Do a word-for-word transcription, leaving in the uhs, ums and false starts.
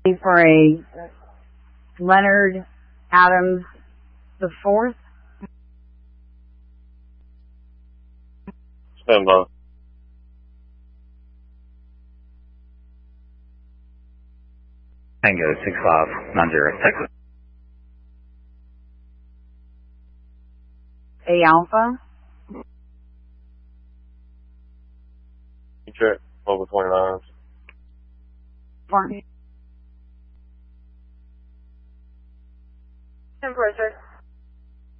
for a Leonard Adams the fourth. Stand by. Tango six five nine zero, Texas. A Alpha. Check over twenty-nine. Farm. Empress